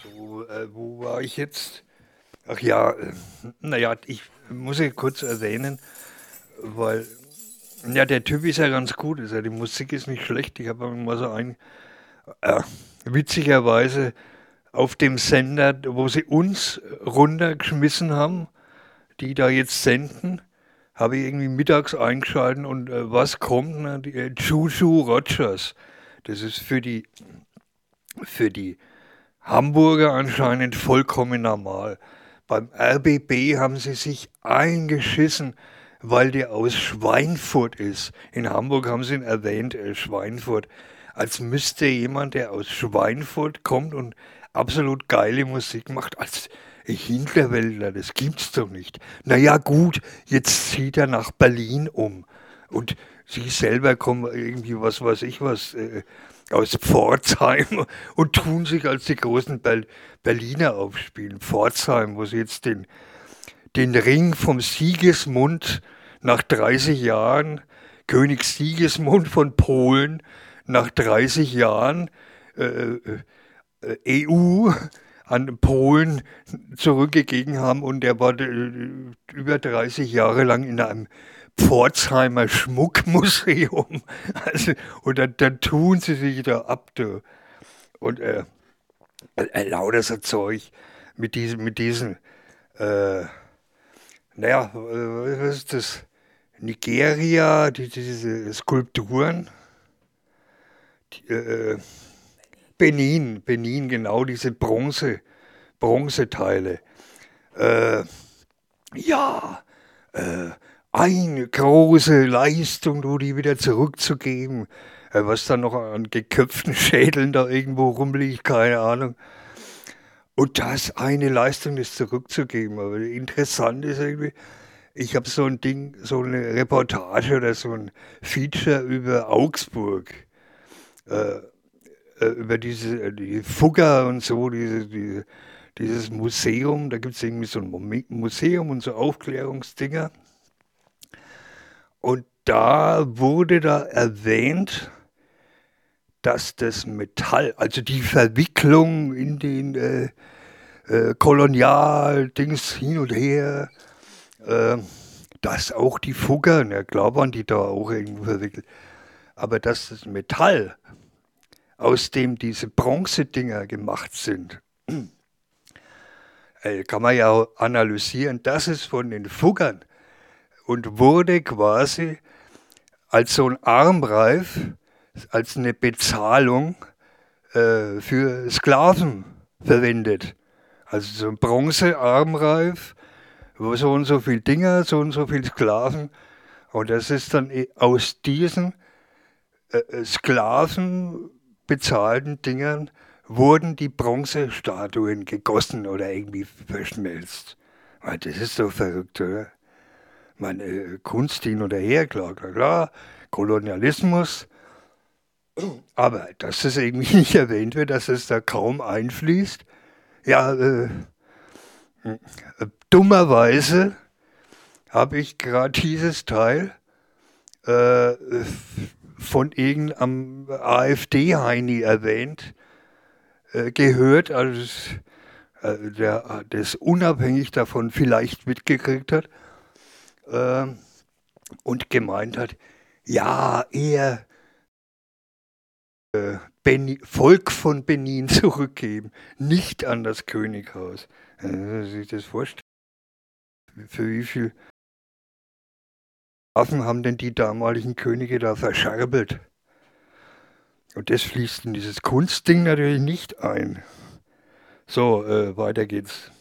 Wo war ich jetzt? Ach ja, naja, ich muss ja kurz erwähnen, weil, ja, der Typ ist ja ganz gut, also die Musik ist nicht schlecht. Ich habe mal so äh, witzigerweise auf dem Sender, wo sie uns runtergeschmissen haben, die da jetzt senden, habe ich irgendwie mittags eingeschalten und was kommt? Ne? Juju Rogers. Das ist für die Hamburger anscheinend vollkommen normal. Beim RBB haben sie sich eingeschissen, weil der aus Schweinfurt ist. In Hamburg haben sie ihn erwähnt, Schweinfurt. Als müsste jemand, der aus Schweinfurt kommt und absolut geile Musik macht, als Hinterwäldler, das gibt's doch nicht. Naja, gut, jetzt zieht er nach Berlin um. Und sie selber kommen irgendwie, was weiß ich was, aus Pforzheim und tun sich als die großen Berliner aufspielen. Pforzheim, wo sie jetzt den Ring vom Sigismund nach 30 Jahren, König Sigismund von Polen, nach 30 Jahren EU an Polen zurückgegeben haben und der war über 30 Jahre lang in einem Pforzheimer Schmuckmuseum. Also, und dann tun sie sich da ab. Du. Und lauter so Zeug mit diesen äh, naja, was ist das? Nigeria, diese Skulpturen. Die, Benin, genau, diese Bronzeteile. Äh, ja, äh, eine große Leistung, du die wieder zurückzugeben. Was dann noch an geköpften Schädeln da irgendwo rumliegt, keine Ahnung. Und das eine Leistung, das zurückzugeben. Aber interessant ist irgendwie, ich habe so ein Ding, so eine Reportage oder so ein Feature über Augsburg, äh, über die Fugger und so, dieses Museum. Da gibt es irgendwie so ein Museum und so Aufklärungsdinger. Und da wurde da erwähnt, dass das Metall, also die Verwicklung in den Kolonialdings hin und her, äh, dass auch die Fugger, na klar waren die da auch irgendwo verwickelt, aber dass das Metall, aus dem diese Bronzedinger gemacht sind, kann man ja analysieren, das ist von den Fuggern und wurde quasi als so ein Armreif, als eine Bezahlung für Sklaven verwendet. Also so ein Bronzearmreif, wo so und so viel Dinger, so und so viel Sklaven. Und das ist dann aus diesen Sklaven bezahlten Dingern wurden die Bronzestatuen gegossen oder irgendwie verschmelzt. Das ist so verrückt, oder? Meine Kunst hin oder her, klar, klar, klar. Kolonialismus. Aber dass es irgendwie nicht erwähnt wird, dass es da kaum einfließt. Ja, dummerweise habe ich gerade dieses Teil äh, von irgendeinem AfD-Heini erwähnt, gehört, also der das unabhängig davon vielleicht mitgekriegt hat äh, und gemeint hat, ja, er Volk von Benin zurückgeben, nicht an das Könighaus. Sich das vorstellen, für wie viel Waffen haben denn die damaligen Könige da verscherbelt? Und das fließt in dieses Kunstding natürlich nicht ein. So, weiter geht's.